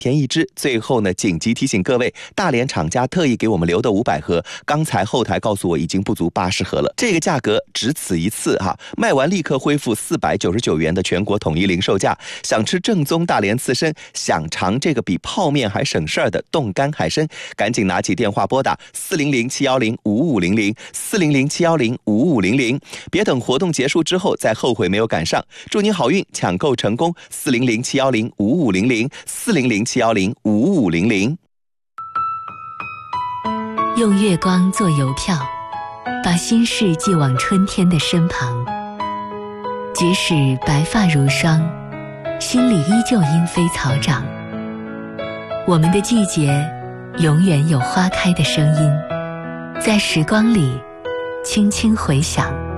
填一支。最后呢，紧急提醒各位，大连厂家特意给我们留的500盒，刚才后台告诉我已经不足80盒了，这个价格只此一次哈，卖完立刻恢复499元的全国统一零售价。想吃正宗大连刺身，想尝这个比泡面还省事儿的冻干海参，赶紧拿起电话拨打400-710-5500，400-710-5500，别等活动结束之后再后悔没有赶上。祝您好运，抢购成功！400-710-5500，400-710-5500。 用月光做邮票，把心事寄往春天的身旁。即使白发如霜，心里依旧莺飞草长。我们的季节永远有花开的声音，在时光里轻轻回响。